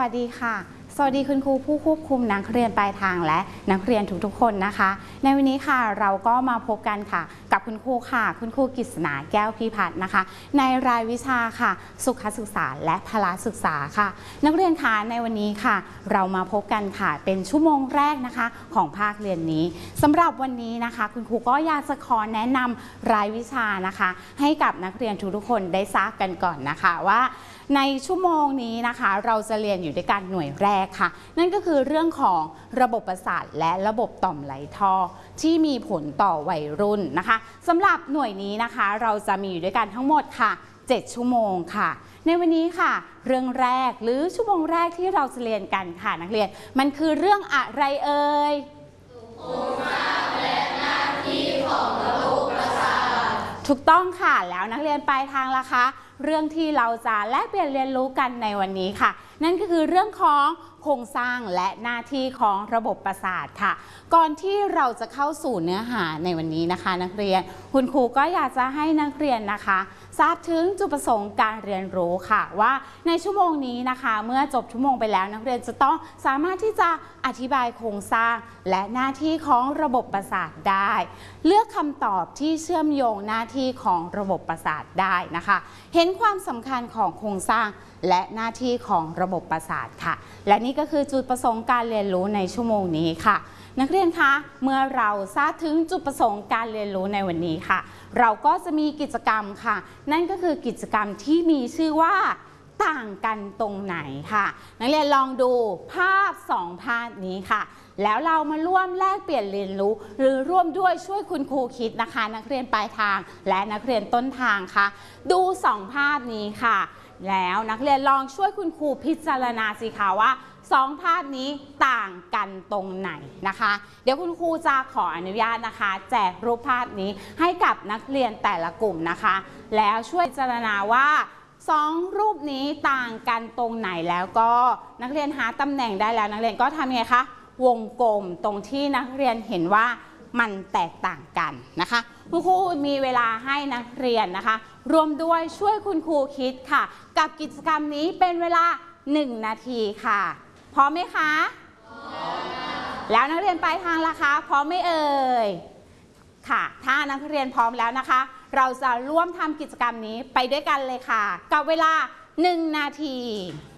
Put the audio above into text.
วัสดีค่ะสวัสดีคุณครูผู้ควบคุมนักเรียนปลายทางและนักเรียนทุกๆคนนะคะในวันนี้ค่ะเราก็มาพบกันค่ะกับคุณครูค่ะคุณครูกฤษณาแก้วพิพัฒน์นะคะในรายวิชาค่ะสุขศึกษาและพละศึกษาค่ะนักเรียนคะในวันนี้ค่ะเรามาพบกันค่ะเป็นชั่วโมงแรกนะคะของภาคเรียนนี้สำหรับวันนี้นะคะคุณครูก็อยากจะขอแนะนำรายวิชานะคะให้กับนักเรียนทุกๆคนได้ทราบกันก่อนนะคะว่าในชั่วโมงนี้นะคะเราจะเรียนอยู่ด้วยกันหน่วยแรกค่ะนั่นก็คือเรื่องของระบบประสาทและระบบต่อมไหลท่อที่มีผลต่อวัยรุ่นนะคะสำหรับหน่วยนี้นะคะเราจะมีอยู่ด้วยกันทั้งหมดค่ะ7 ชั่วโมงค่ะในวันนี้ค่ะเรื่องแรกหรือชั่วโมงแรกที่เราจะเรียนกันค่ะนักเรียนมันคือเรื่องอะไรเอ่ยโครงสร้างและหน้าที่ของระบบประสาทถูกต้องค่ะแล้วนักเรียนปลายทางล่ะคะเรื่องที่เราจะแลกเปลี่ยนเรียนรู้กันในวันนี้ค่ะนั่นก็คือเรื่องของโครงสร้างและหน้าที่ของระบบประสาทค่ะก่อนที่เราจะเข้าสู่เนื้อหาในวันนี้นะคะนักเรียนคุณครูก็อยากจะให้นักเรียนนะคะทราบถึงจุดประสงค์การเรียนรู้ค่ะว่าในชั่วโมงนี้นะคะเมื่อจบชั่วโมงไปแล้วนักเรียนจะต้องสามารถที่จะอธิบายโครงสร้างและหน้าที่ของระบบประสาทได้เลือกคำตอบที่เชื่อมโยงหน้าที่ของระบบประสาทได้นะคะเห็นความสำคัญของโครงสร้างและหน้าที่ของระบบประสาทค่ะและนี่ก็คือจุดประสงค์การเรียนรู้ในชั่วโมงนี้ค่ะนักเรียนคะเมื่อเราทราบถึงจุดประสงค์การเรียนรู้ในวันนี้ค่ะเราก็จะมีกิจกรรมค่ะนั่นก็คือกิจกรรมที่มีชื่อว่าต่างกันตรงไหนค่ะนักเรียนลองดูภาพ2ภาพนี้ค่ะแล้วเรามาร่วมแลกเปลี่ยนเรียนรู้หรือร่วมด้วยช่วยคุณครูคิดนะคะนักเรียนปลายทางและนักเรียนต้นทางค่ะดู2ภาพนี้ค่ะแล้วนักเรียนลองช่วยคุณครูพิจารณาสิคะว่า2ภาพนี้ต่างกันตรงไหนนะคะเดี๋ยวคุณครูจะขออนุญาตนะคะแจกรูปภาพนี้ให้กับนักเรียนแต่ละกลุ่มนะคะแล้วช่วยพิจารณาว่า2รูปนี้ต่างกันตรงไหนแล้วก็นักเรียนหาตำแหน่งได้แล้วนักเรียนก็ทำยังไงคะวงกลมตรงที่นักเรียนเห็นว่ามันแตกต่างกันนะคะคุณครูมีเวลาให้นักเรียนนะคะรวมด้วยช่วยคุณครูคิดค่ะกับกิจกรรมนี้เป็นเวลา1 นาทีค่ะพร้อมไหมคะพร้อมแล้วนักเรียนปลายทางล่ะคะพร้อมไหมเอ่ยค่ะถ้านักเรียนพร้อมแล้วนะคะเราจะร่วมทำกิจกรรมนี้ไปด้วยกันเลยค่ะกับเวลา1 นาที